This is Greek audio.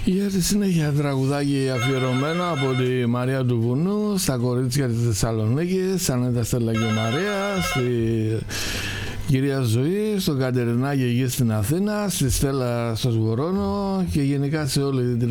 Για τη συνέχεια τραγουδάκι αφιερωμένο από τη Μαρία του Βουνού στα κορίτσια της Θεσσαλονίκης, Ανέτα, Στέλλα και Μαρία, στη κυρία Ζωή, στον Κατερινάκη εκεί στην Αθήνα, στη Στέλλα στο Σγουρόνο και γενικά σε όλη την